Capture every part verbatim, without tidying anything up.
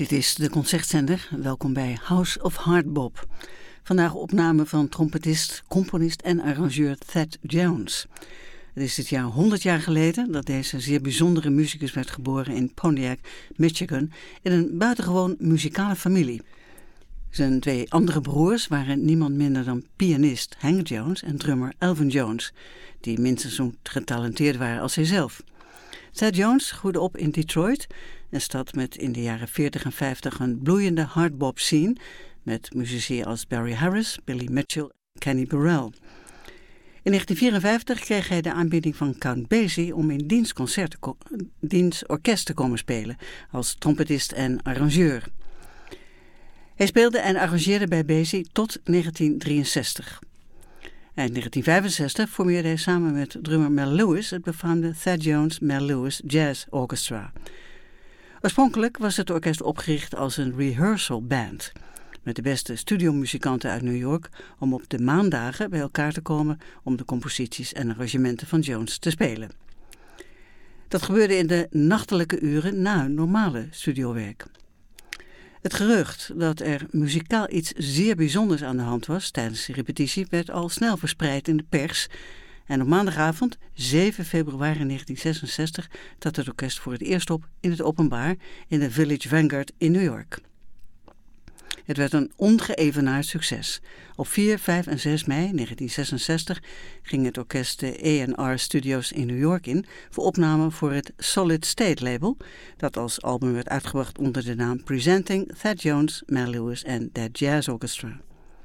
Dit is de Concertzender. Welkom bij House of Hardbop. Vandaag opname van trompetist, componist en arrangeur Thad Jones. Het is dit jaar honderd jaar geleden dat deze zeer bijzondere muzikus werd geboren in Pontiac, Michigan, in een buitengewoon muzikale familie. Zijn twee andere broers waren niemand minder dan pianist Hank Jones en drummer Elvin Jones, die minstens zo getalenteerd waren als hijzelf. Thad Jones groeide op in Detroit, een stad met in de jaren veertig en vijftig een bloeiende hardbop scene, met muzici als Barry Harris, Billy Mitchell en Kenny Burrell. In negentien vierenvijftig kreeg hij de aanbieding van Count Basie om in diens, concert, diens orkest te komen spelen, als trompetist en arrangeur. Hij speelde en arrangeerde bij Basie tot negentien drieënzestig. Eind negentien vijfenzestig formeerde hij samen met drummer Mel Lewis het befaamde Thad Jones Mel Lewis Jazz Orchestra. Oorspronkelijk was het orkest opgericht als een rehearsal band, met de beste studiomuzikanten uit New York, om op de maandagen bij elkaar te komen om de composities en arrangementen van Jones te spelen. Dat gebeurde in de nachtelijke uren na hun normale studiowerk. Het gerucht dat er muzikaal iets zeer bijzonders aan de hand was tijdens de repetitie werd al snel verspreid in de pers. En op maandagavond, zeven februari negentien zesenzestig, trad het orkest voor het eerst op in het openbaar in de Village Vanguard in New York. Het werd een ongeëvenaard succes. Op vier, vijf en zes mei negentien zesenzestig ging het orkest de A en R Studios in New York in voor opname voor het Solid State label, dat als album werd uitgebracht onder de naam Presenting Thad Jones, Mel Lewis and That Jazz Orchestra.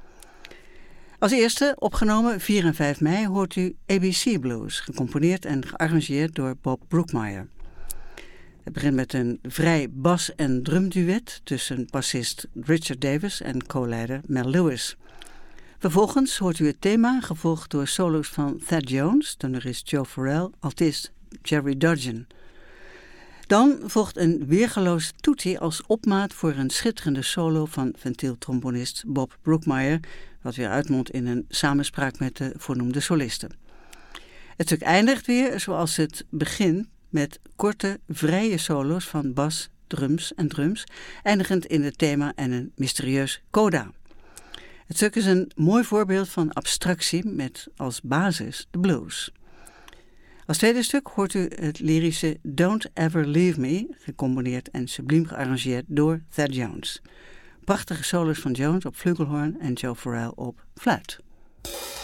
Als eerste, opgenomen vier en vijf mei, hoort u A B C Blues, gecomponeerd en gearrangeerd door Bob Brookmeyer. Het begint met een vrij bas- en drumduet tussen bassist Richard Davis en co-leider Mel Lewis. Vervolgens hoort u het thema, gevolgd door solo's van Thad Jones, tenorist Joe Farrell, altist Jerry Dudgeon. Dan volgt een weergeloos toetie als opmaat voor een schitterende solo van ventieltrombonist Bob Brookmeyer, wat weer uitmondt in een samenspraak met de voornoemde solisten. Het stuk eindigt weer zoals het begint, met korte, vrije solo's van bas, drums en drums, eindigend in het thema en een mysterieus coda. Het stuk is een mooi voorbeeld van abstractie met als basis de blues. Als tweede stuk hoort u het lyrische Don't Ever Leave Me, gecomponeerd en subliem gearrangeerd door Thad Jones. Prachtige solo's van Jones op flugelhorn en Joe Farrell op fluit.